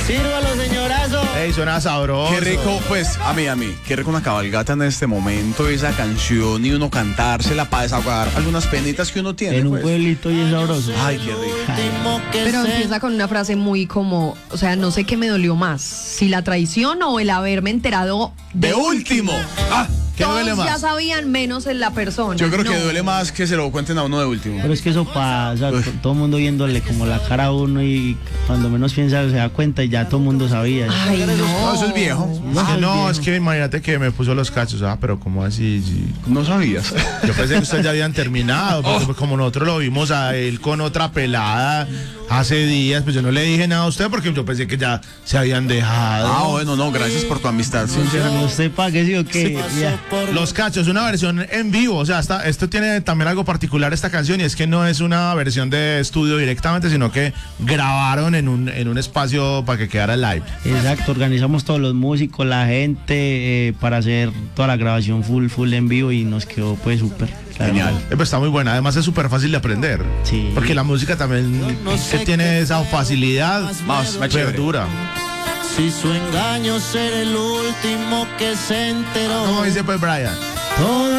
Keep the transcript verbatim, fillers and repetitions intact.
Sírvalo, señorazo. Ey, suena sabroso. Qué rico, pues, a mí, a mí, qué rico una cabalgata en este momento, esa canción y uno cantársela para desahogar algunas penitas que uno tiene. En un pues. pueblito y es sabroso. Ay, qué rico. Pero empieza con una frase muy como, o sea, no sé qué me dolió más, si la traición o el haberme enterado De último. Ah, ¿qué Todos duele más? ya sabían menos en la persona. Yo creo que No. duele más que se lo cuenten a uno de último. Pero es que eso pasa, Uy. todo el mundo viéndole como la cara a uno y cuando menos piensa se da cuenta y ya todo el mundo sabía. Ay, no. No, eso es viejo. Ah, Eso es no, viejo. es que imagínate que me puso los cachos. Ah, pero ¿cómo así? Sí. No sabías. Yo pensé que ustedes ya habían terminado, porque pues, como nosotros lo vimos a él con otra pelada hace días, pues yo no le dije nada a usted porque yo pensé que ya se habían dejado. Ah, bueno, no, gracias por tu amistad, sincera. No sepa que sí o qué. Ya. Los cachos, una versión en vivo, o sea, esta- esto tiene también algo particular esta canción y es que no es una versión de estudio directamente, sino que grabaron en un, en un espacio para que quedara live. Exacto, organizamos todos los músicos, la gente, eh, para hacer toda la grabación full, full en vivo y nos quedó pues súper. claro. Genial. Eh, pues, está muy buena, además es súper fácil de aprender. Sí. Porque la música también que tiene esa facilidad Más, más chévere. dura. Si su engaño ser el último que se enteró. ¿Cómo dice pues Brian? Todo